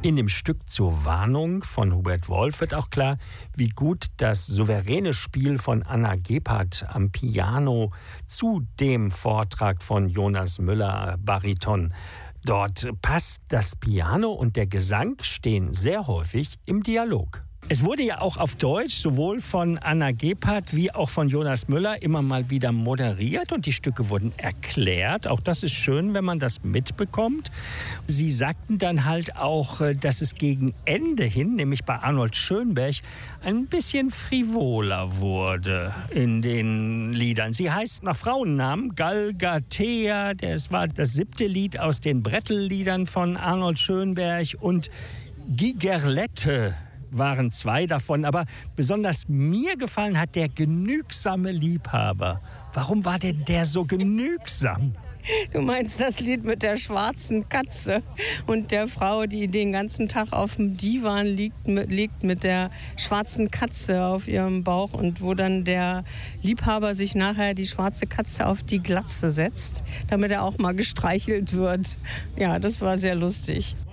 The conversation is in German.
In dem Stück zur Warnung von Hubert Wolf wird auch klar, wie gut das souveräne Spiel von Anna Gebhardt am Piano zu dem Vortrag von Jonas Müller, Bariton. Dort passt das Piano und der Gesang stehen sehr häufig im Dialog. Es wurde ja auch auf Deutsch sowohl von Anna Gebhardt wie auch von Jonas Müller immer mal wieder moderiert und die Stücke wurden erklärt. Auch das ist schön, wenn man das mitbekommt. Sie sagten dann halt auch, dass es gegen Ende hin, nämlich bei Arnold Schönberg, ein bisschen frivoler wurde in den Liedern. Sie heißt nach Frauennamen Galgatea, das war das 7. Lied aus den Brettl-Liedern von Arnold Schönberg, und Gigerlette waren 2 davon, aber besonders mir gefallen hat der genügsame Liebhaber. Warum war denn der so genügsam? Du meinst das Lied mit der schwarzen Katze und der Frau, die den ganzen Tag auf dem Divan liegt mit der schwarzen Katze auf ihrem Bauch und wo dann der Liebhaber sich nachher die schwarze Katze auf die Glatze setzt, damit er auch mal gestreichelt wird. Ja, das war sehr lustig.